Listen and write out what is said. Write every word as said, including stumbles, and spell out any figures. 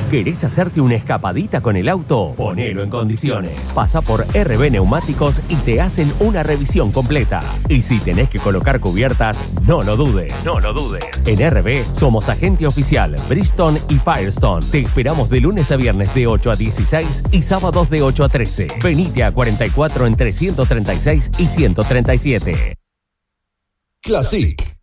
¿Querés hacerte una escapadita con el auto? Ponelo en condiciones. Pasa por R B Neumáticos y te hacen una revisión completa. Y si tenés que colocar cubiertas, no lo dudes. No lo dudes. En R B somos agente oficial Bridgestone y Firestone. Te esperamos de lunes a viernes de ocho a dieciséis y sábados de ocho a trece. Venite a cuarenta y cuatro entre ciento treinta y seis y ciento treinta y siete. Classic.